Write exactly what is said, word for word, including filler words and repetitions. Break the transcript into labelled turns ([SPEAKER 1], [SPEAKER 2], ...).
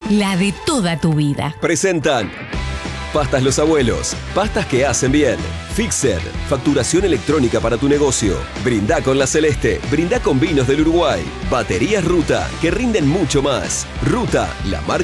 [SPEAKER 1] la de toda tu vida.
[SPEAKER 2] Presentan Pastas Los Abuelos, pastas que hacen bien. Fixer, facturación electrónica para tu negocio. Brindá con La Celeste, brindá con vinos del Uruguay. Baterías Ruta, que rinden mucho más. Ruta, la marca